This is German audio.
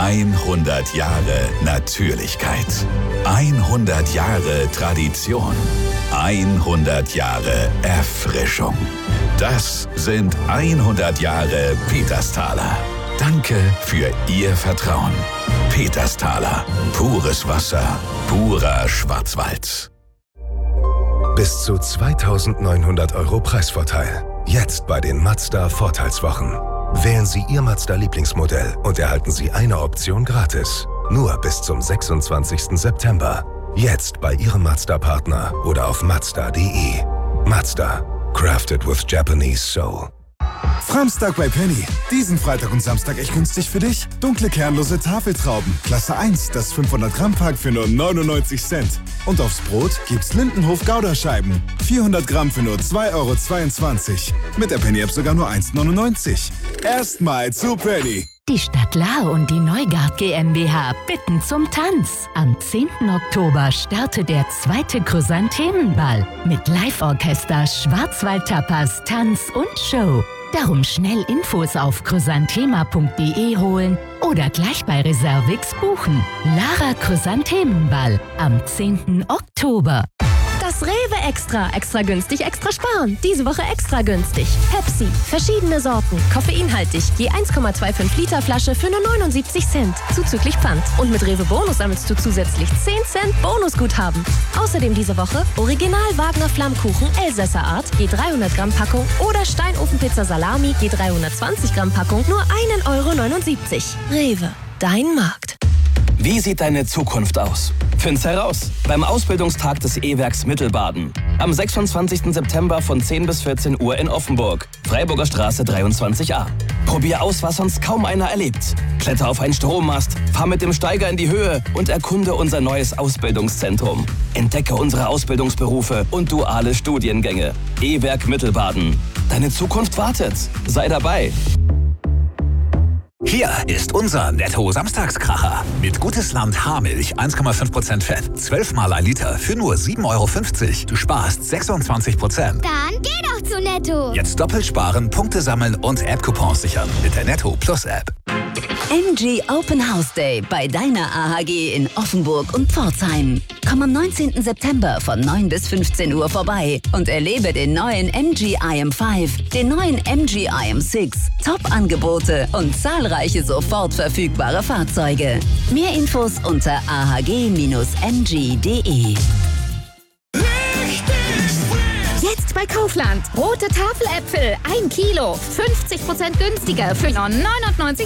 100 Jahre Natürlichkeit. 100 Jahre Tradition. 100 Jahre Erfrischung. Das sind 100 Jahre Petersthaler. Danke für Ihr Vertrauen. Petersthaler. Pures Wasser. Purer Schwarzwald. Bis zu 2.900 € Preisvorteil. Jetzt bei den Mazda-Vorteilswochen. Wählen Sie Ihr Mazda-Lieblingsmodell und erhalten Sie eine Option gratis. Nur bis zum 26. September. Jetzt bei Ihrem Mazda-Partner oder auf Mazda.de. Mazda. Crafted with Japanese Soul. Framstag bei Penny. Diesen Freitag und Samstag echt günstig für dich. Dunkle kernlose Tafeltrauben. Klasse 1, das 500-Gramm-Pack für nur 99 Cent. Und aufs Brot gibt's Lindenhof-Gouda-Scheiben. 400 Gramm für nur 2,22 €. Mit der Penny-App sogar nur 1,99 €. Erstmal zu Penny. Die Stadt Lahr und die Neugard GmbH bitten zum Tanz. Am 10. Oktober startet der 2. Chrysanthemenball mit Live-Orchester, Schwarzwald-Tapas, Tanz und Show. Darum schnell Infos auf chrysanthema.de holen oder gleich bei Reservix buchen. Lahrer Chrysanthemenball am 10. Oktober. Das Rewe Extra. Extra günstig, extra sparen. Diese Woche extra günstig. Pepsi. Verschiedene Sorten. Koffeinhaltig. Je 1,25 Liter Flasche für nur 79 Cent. Zuzüglich Pfand. Und mit Rewe Bonus sammelst du zusätzlich 10 Cent Bonusguthaben. Außerdem diese Woche Original Wagner Flammkuchen Elsässer Art. Je 300 Gramm Packung. Oder Steinofenpizza Salami. Je 320 Gramm Packung. Nur 1,79 €. Rewe. Dein Markt. Wie sieht deine Zukunft aus? Find's heraus beim Ausbildungstag des E-Werks Mittelbaden. Am 26. September von 10 bis 14 Uhr in Offenburg. Freiburger Straße 23a. Probier aus, was sonst kaum einer erlebt. Kletter auf einen Strommast, fahr mit dem Steiger in die Höhe und erkunde unser neues Ausbildungszentrum. Entdecke unsere Ausbildungsberufe und duale Studiengänge. E-Werk Mittelbaden. Deine Zukunft wartet. Sei dabei. Hier ist unser Netto-Samstagskracher. Mit Gutes Land Haarmilch 1,5% Fett. 12 mal 1 Liter für nur 7,50 €. Du sparst 26%. Dann geh doch zu Netto. Jetzt doppelt sparen, Punkte sammeln und App-Coupons sichern mit der Netto Plus App. MG Open House Day bei deiner AHG in Offenburg und Pforzheim. Komm am 19. September von 9 bis 15 Uhr vorbei und erlebe den neuen MG IM5, den neuen MG IM6, Top-Angebote und zahlreiche sofort verfügbare Fahrzeuge. Mehr Infos unter ahg-mg.de. Jetzt bei Kaufland. Rote Tafeläpfel, 1 Kilo, 50% günstiger für 99